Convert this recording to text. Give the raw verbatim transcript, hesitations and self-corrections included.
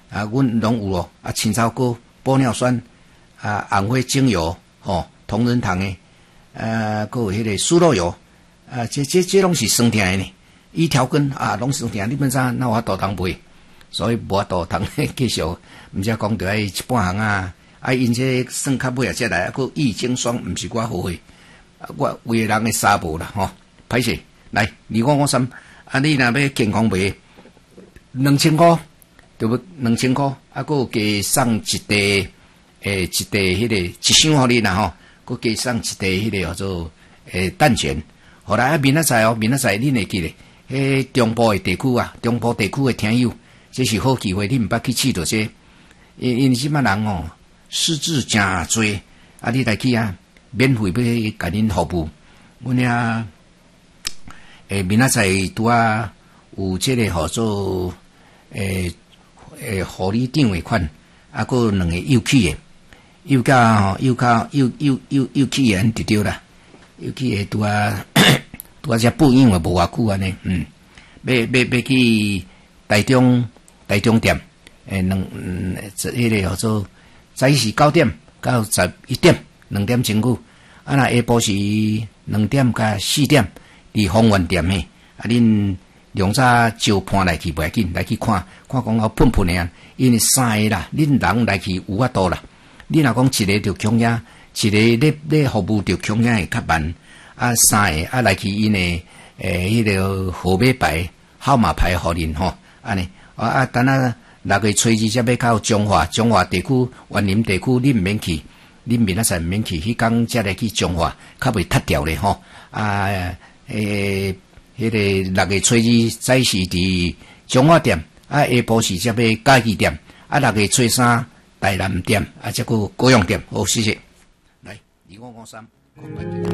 啊，阮拢有哦，啊，青草膏、玻尿酸，啊，红花精油，吼，同仁堂的，呃，还有迄个酥肉油，啊，这这这拢是酸甜的呢。伊调根啊，拢酸甜，你本身那我都当卖，所以无法度通继续，毋则讲着爱一半行啊，啊，因这算较尾啊，才来，啊，个益精霜，毋是我好诶，我为人诶纱无啦，吼，歹势，来，二五五三，啊，你若要健康卖，两千箍。对不？两千块，啊，佮加送一袋，诶，一袋迄个一箱互你啦吼，佮加送一袋迄个叫做诶蛋卷。后来啊，明仔载哦，明仔载恁会记咧，迄中部诶地区啊，中部地区诶听友，这是好机会，你毋捌去试着这，因因即摆人哦，失智诚侪，啊，你来去啊，免费要甲恁服务，阮遐诶明仔载拄啊有即个叫做诶。诶，护理长诶款，啊，佮两个幼齿诶，幼甲吼，幼甲幼幼幼幼齿诶，安就对啦。幼齿诶拄啊，拄啊只不用啊，无偌久安尼，嗯，要要要去台中台中店，诶，两嗯，这迄个叫做早时九点到十一点，两点钟久，啊，那下晡是两点甲四点，伫丰原店诶，啊，恁。两早招判来去袂要紧，来去看看讲好喷喷诶，因为三个啦，恁人来去有法度啦。你若讲一个着强压，一个咧咧服务着强压会较慢，啊三个啊来去因诶诶迄个号码牌、号码牌互恁吼，安尼啊啊等下六月初二才要到中华中华地区、园林地区，你毋免去，恁明仔载毋免去，迄工才来去中华，较袂脱掉咧吼啊诶。迄个六月初二早时伫中华店，啊下晡时则要嘉义店，啊六月初三台南店，啊则个高雄店，好谢谢。来，二五五三。